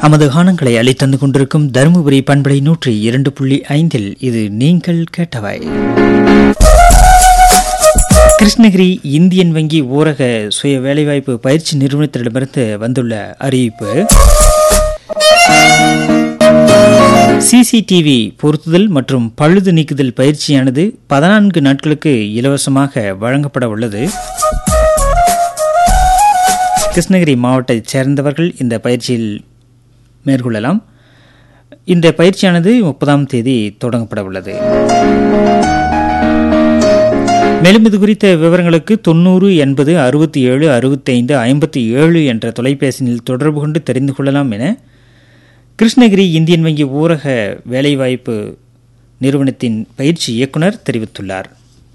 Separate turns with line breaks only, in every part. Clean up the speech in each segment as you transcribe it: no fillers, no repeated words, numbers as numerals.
நமது காணங்களை அளித்தந்து கொண்டிருக்கும் தருமபுரி பண்பலை 102.5 இது நீங்கள் கேட்டவை. கிருஷ்ணகிரி இந்தியன் வங்கி ஊரக சுய வேலைவாய்ப்பு பயிற்சி நிறுவனத்திடமிருந்து வந்துள்ள அறிவிப்பு. சிசிடிவி பொருத்துதல் மற்றும் பழுது நீக்குதல் பயிற்சியானது 14 நாட்களுக்கு இலவசமாக வழங்கப்பட உள்ளது. கிருஷ்ணகிரி மாவட்டத்தைச் சேர்ந்தவர்கள் இந்த பயிற்சியில் மேற்கொள்ளலாம். இந்த பயிற்சியானது 30ஆம் தேதி தொடங்கப்பட உள்ளது. மேலும் இது குறித்த விவரங்களுக்கு 90 80 67 65 57 என்ற தொலைபேசியில் தொடர்பு கொண்டு தெரிந்து கொள்ளலாம் என கிருஷ்ணகிரி இந்தியன் வங்கி ஊரக வேலைவாய்ப்பு நிறுவனத்தின் பயிற்சி இயக்குனர் தெரிவித்துள்ளார்.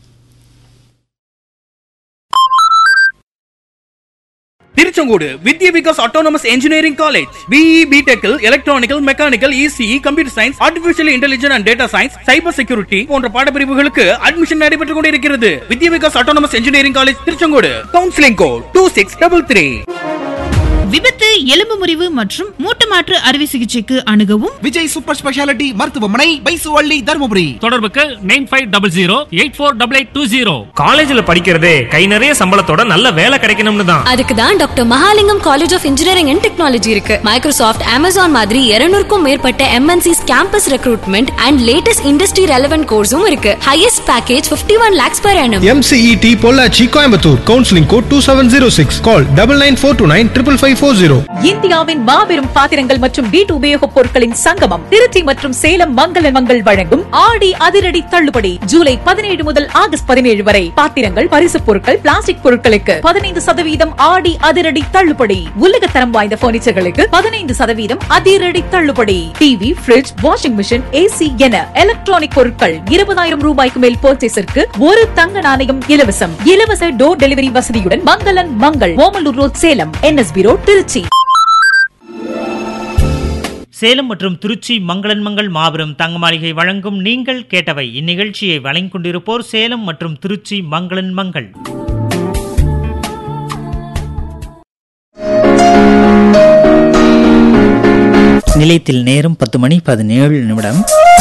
திருச்செங்கோடு வித்யா Vikas autonomous engineering college BE BTech electronical mechanical ECE computer science artificial intelligence and data science cyber security போன்ற பாடப்பிரிவுகளுக்கு அட்மிஷன் நடைபெற்றுக் கொண்டிருக்கிறது. வித்யா Vikas autonomous engineering college Tiruchengode. Counselling code 2633.
விபத்து, எலும்பு முறிவு மற்றும் மூட்டு மாற்று அறுவை சிகிச்சைக்கு அணுகவும்
விஜய் சூப்பர் ஸ்பெஷாலிட்டி மருத்துவமனை, பைசுவள்ளி, தருமபுரி.
தொடர்புக்கு 9500848820. காலேஜ்ல படிக்கிறதே கை நிறைய சம்பளத்தோட நல்ல வேலை கிடைக்கணும்னு தான்.
அதுக்கு தான் doctor Mahalingam college of engineering and technology இருக்கு. மைக்ரோசாஃப்ட், அமேசான் மாதிரி 200க்கும் மேற்பட்ட MNCs campus recruitment and latest industry relevant கோர்ஸும் இருக்கு. Highest package 51 lakhs per annum.
MCET Pollachi, Coimbatore. Counselling code 2706. கால் 9942955540.
இந்தியாவின் மாபெரும் பாத்திரங்கள் மற்றும் வீட்டு உபயோகப் பொருட்களின் சங்கமம் திருச்சி மற்றும் சேலம் மங்களன் மங்கள் வழங்கும் ஆடி அதிரடி தள்ளுபடி ஜூலை 17 முதல் ஆகஸ்ட் 17 வரை. பாத்திரங்கள், பரிசுப் பொருட்கள், பிளாஸ்டிக் பொருட்களுக்கு 15% ஆடி அதிரடி தள்ளுபடி. உலகத்தரம் வாய்ந்த பர்னிச்சர்களுக்கு 15% அதிரடி தள்ளுபடி. TV, bridge, washing machine, AC என எலக்ட்ரானிக் பொருட்கள் 20,000 ரூபாய்க்கு மேல் பர்ச்சேஸிற்கு ஒரு தங்க நாணயம் இலவசம். இலவச டோர் டெலிவரி வசதியுடன் மங்களன் Mangal, Omalur road, Salem, NSB road, Trichy.
Salem மற்றும் திருச்சி மங்களன் மங்கள் மாபெரும் தங்க மாளிகை வழங்கும் நீங்கள் கேட்டவை. இந்நிகழ்ச்சியை வழங்கிக் கொண்டிருப்போர் சேலம் மற்றும் திருச்சி மங்களன் மங்கள். நிலையத்தில் நேரம் 10 மணி 17 நிமிடம்.